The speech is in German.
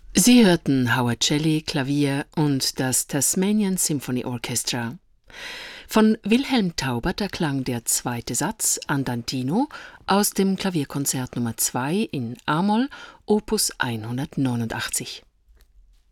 Sie hörten Howard Shelley Klavier und das Tasmanian Symphony Orchestra. Von Wilhelm Taubert erklang der zweite Satz Andantino aus dem Klavierkonzert Nummer 2 in A-Moll, Opus 189.